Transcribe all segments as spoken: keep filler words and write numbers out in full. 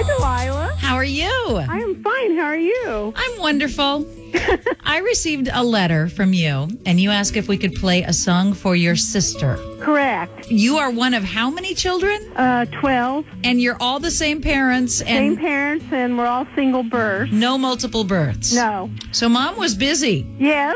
Hi, Delilah. How are you? I am fine. How are you? I'm wonderful. I received a letter from you, and you asked if we could play a song for your sister. Correct. You are one of how many children? Uh, twelve. And you're all the same parents and Same parents, and we're all single births. no multiple births. No. So mom was busy. Yes.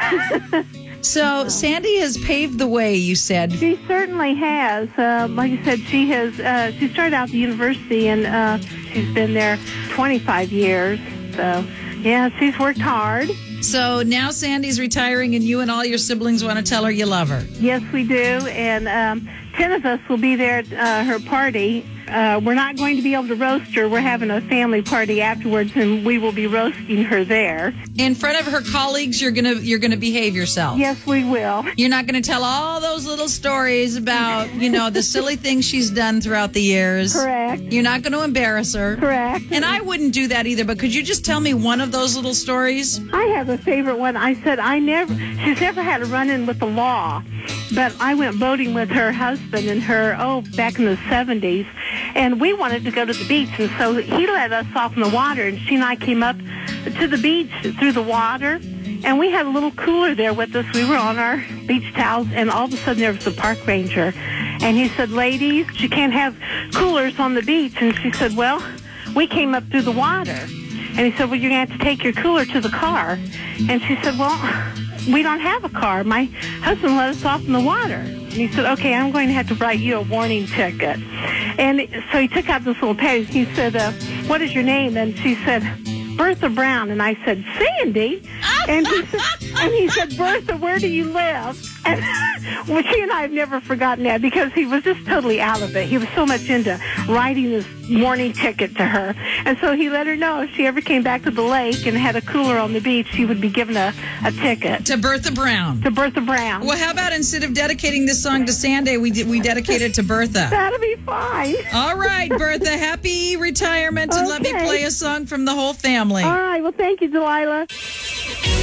So Sandy has paved the way, you said. She certainly has. Uh, like I said, she has. Uh, she started out the university, and uh, she's been there twenty-five years. So, yeah, she's worked hard. So now Sandy's retiring, and you and all your siblings want to tell her you love her. Yes, we do. And um, ten of us will be there at uh, her party. Uh, we're not going to be able to roast her. We're having a family party afterwards, and we will be roasting her there. In front of her colleagues, you're gonna you're gonna behave yourself. Yes, we will. You're not going to tell all those little stories about, you know, the silly things she's done throughout the years. Correct. You're not going to embarrass her. Correct. And I wouldn't do that either, but could you just tell me one of those little stories? I have a favorite one. I said I never, she's never had a run-in with the law, but I went boating with her husband and her, oh, back in the seventies, and we wanted to go to the beach, and so he let us off in the water, and she and I came up to the beach through the water, and we had a little cooler there with us. We were on our beach towels, and all of a sudden there was a park ranger, and he said, ladies, you can't have coolers on the beach. And she said, well, we came up through the water. And he said, well, you're going to have to take your cooler to the car. And she said, well, we don't have a car. My husband let us off in the water. And he said, okay, I'm going to have to write you a warning ticket. And so he took out this little page. He said, uh, what is your name? And she said, Bertha Brown. And I said, Sandy? And he said, and he said, Bertha, where do you live? And well, she and I have never forgotten that, because he was just totally out of it. He was so much into writing this warning ticket to her. And so he let her know if she ever came back to the lake and had a cooler on the beach, she would be given a, a ticket. To Bertha Brown. To Bertha Brown. Well, how about instead of dedicating this song to Sandy, we d- we dedicate it to Bertha? That'll be fine. All right, Bertha, happy retirement, and let me Okay. play a song from the whole family. All right. Well, thank you, Delilah.